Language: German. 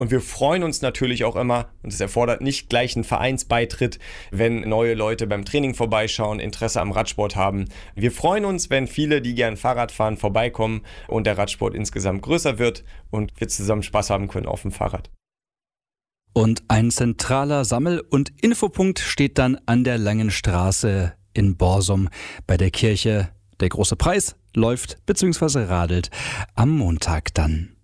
Und wir freuen uns natürlich auch immer, und es erfordert nicht gleich einen Vereinsbeitritt, wenn neue Leute beim Training vorbeischauen, Interesse am Radsport haben. Wir freuen uns, wenn viele, die gern Fahrrad fahren, vorbeikommen und der Radsport insgesamt größer wird und wir zusammen Spaß haben können auf dem Fahrrad. Und ein zentraler Sammel- und Infopunkt steht dann an der Langen Straße in Borsum bei der Kirche. Der große Preis läuft bzw. radelt am Montag dann.